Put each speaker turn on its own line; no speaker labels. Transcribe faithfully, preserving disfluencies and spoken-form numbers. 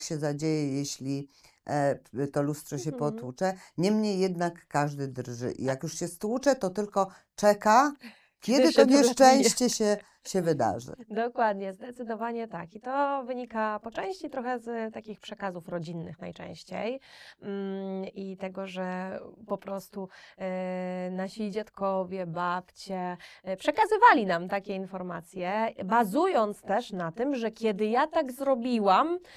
się zadzieje, jeśli e, p- to lustro się
Mhm.
potłucze. Niemniej jednak każdy drży. I jak już się stłucze, to tylko czeka,
Kiedy
kiedy to
się dolatuje.
nieszczęście się, się wydarzy.
Dokładnie, zdecydowanie tak. I to wynika po części trochę z takich przekazów rodzinnych najczęściej mm, i tego, że po prostu e, nasi dziadkowie, babcie e, przekazywali nam takie informacje, bazując też na tym, że kiedy ja tak zrobiłam,